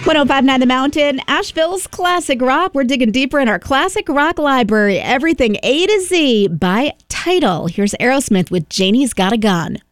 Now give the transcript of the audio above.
1059 The Mountain, Asheville's classic rock. We're digging deeper in our classic rock library. Everything A to Z by title. Here's Aerosmith with Janie's Got a Gun.